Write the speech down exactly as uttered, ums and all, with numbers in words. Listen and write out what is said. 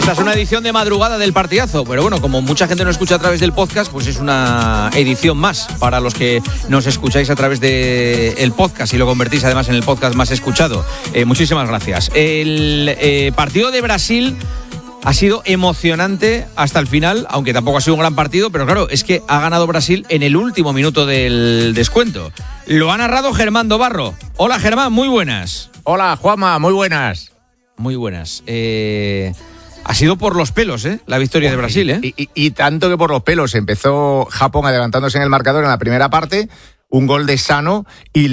Esta es una edición de madrugada del partidazo, pero bueno, como mucha gente nos escucha a través del podcast, pues es una edición más para los que nos escucháis a través del podcast y lo convertís además en el podcast más escuchado. Eh, muchísimas gracias. El eh, partido de Brasil ha sido emocionante hasta el final, aunque tampoco ha sido un gran partido, pero claro, es que ha ganado Brasil en el último minuto del descuento. Lo ha narrado Germán Dobarro. Hola Germán, muy buenas. Hola Juanma, muy buenas. Muy buenas. Eh... Ha sido por los pelos, ¿eh? La victoria de Brasil, ¿eh? Y, y, y tanto que por los pelos. Empezó Japón adelantándose en el marcador en la primera parte, un gol de Sano y